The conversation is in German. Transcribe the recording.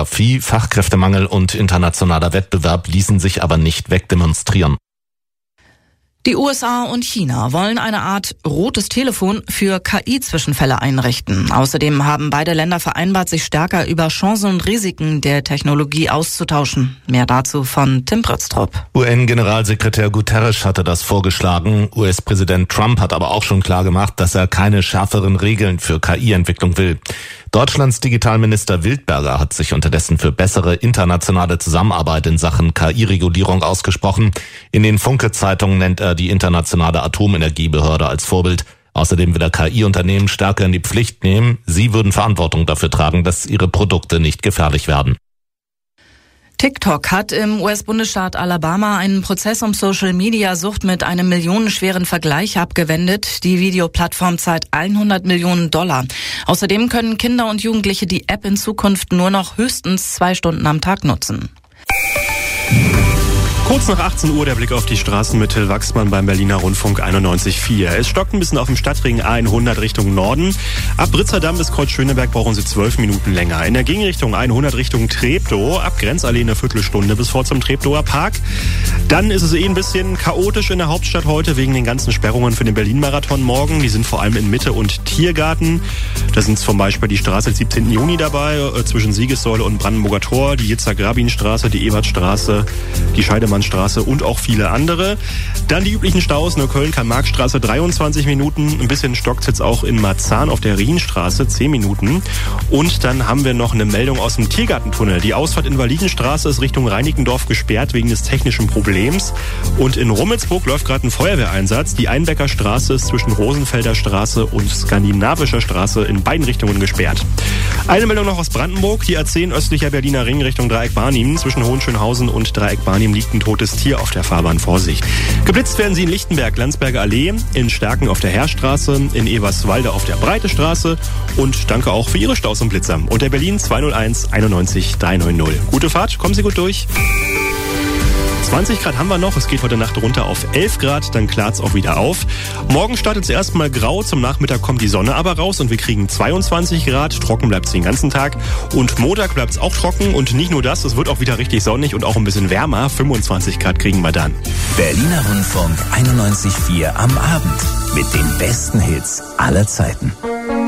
Demografie, Fachkräftemangel und internationaler Wettbewerb ließen sich aber nicht wegdemonstrieren. Die USA und China wollen eine Art rotes Telefon für KI-Zwischenfälle einrichten. Außerdem haben beide Länder vereinbart, sich stärker über Chancen und Risiken der Technologie auszutauschen. Mehr dazu von Tim Pritztrup. UN-Generalsekretär Guterres hatte das vorgeschlagen. US-Präsident Trump hat aber auch schon klargemacht, dass er keine schärferen Regeln für KI-Entwicklung will. Deutschlands Digitalminister Wildberger hat sich unterdessen für bessere internationale Zusammenarbeit in Sachen KI-Regulierung ausgesprochen. In den Funke-Zeitungen nennt er die internationale Atomenergiebehörde als Vorbild. Außerdem will er KI-Unternehmen stärker in die Pflicht nehmen. Sie würden Verantwortung dafür tragen, dass ihre Produkte nicht gefährlich werden. TikTok hat im US-Bundesstaat Alabama einen Prozess um Social-Media-Sucht mit einem millionenschweren Vergleich abgewendet. Die Videoplattform zahlt $100 Millionen. Außerdem können Kinder und Jugendliche die App in Zukunft nur noch höchstens 2 Stunden am Tag nutzen. Kurz nach 18 Uhr der Blick auf die Straßen mit Till Wachsmann beim Berliner Rundfunk 91.4. Es stockt ein bisschen auf dem Stadtring A100 Richtung Norden. Ab Britzerdamm bis Kreuz Schöneberg brauchen Sie 12 Minuten länger. In der Gegenrichtung A100 Richtung Treptow, ab Grenzallee eine Viertelstunde bis vor zum Treptower Park. Dann ist es ein bisschen chaotisch in der Hauptstadt heute wegen den ganzen Sperrungen für den Berlin-Marathon morgen. Die sind vor allem in Mitte und Tiergarten. Da sind zum Beispiel die Straße 17. Juni dabei, zwischen Siegessäule und Brandenburger Tor, die Yitzhak-Rabin-Straße, die Ebertstraße, die Scheidemannstraße und auch viele andere. Dann die üblichen Staus, Neukölln-Karl-Marx-Straße 23 Minuten. Ein bisschen stockt jetzt auch in Marzahn auf der Rienstraße 10 Minuten. Und dann haben wir noch eine Meldung aus dem Tiergartentunnel. Die Ausfahrt in Validenstraße ist Richtung Reinickendorf gesperrt wegen des technischen Problems. Und in Rummelsburg läuft gerade ein Feuerwehreinsatz. Die Einbecker Straße ist zwischen Rosenfelder Straße und Skandinavischer Straße in beiden Richtungen gesperrt. Eine Meldung noch aus Brandenburg. Die A10 östlicher Berliner Ring Richtung Dreieck Barnim. Zwischen Hohenschönhausen und Dreieck Barnim liegt ein totes Tier auf der Fahrbahn. Vorsicht. Geblitzt werden Sie in Lichtenberg, Landsberger Allee, in Stärken auf der Heerstraße, in Eberswalde auf der Breite Straße und danke auch für Ihre Staus und Blitzer. Und der Berlin 201 91 390. Gute Fahrt, kommen Sie gut durch. 20 Grad haben wir noch, es geht heute Nacht runter auf 11 Grad, dann klart's auch wieder auf. Morgen startet es erstmal grau, zum Nachmittag kommt die Sonne aber raus und wir kriegen 22 Grad, trocken bleibt's den ganzen Tag. Und Montag bleibt's auch trocken und nicht nur das, es wird auch wieder richtig sonnig und auch ein bisschen wärmer, 25 Grad kriegen wir dann. Berliner Rundfunk 91.4 am Abend mit den besten Hits aller Zeiten.